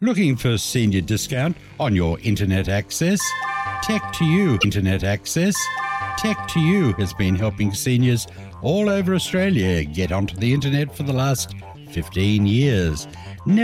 Looking for senior discount on your internet access? Tech2U Internet Access. Tech2U has been helping seniors all over Australia get onto the internet for the last 15 years.